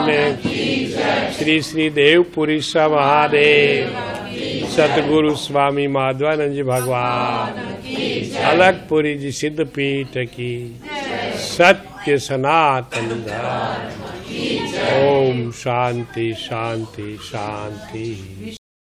भगवान श्री श्री देवपुरी सा महादेव सतगुरु स्वामी माधवानंद जी भगवान अलगपुरी जी सिद्ध पीठ की सत्य सनातन धर्म। ओम शांति शांति शांति।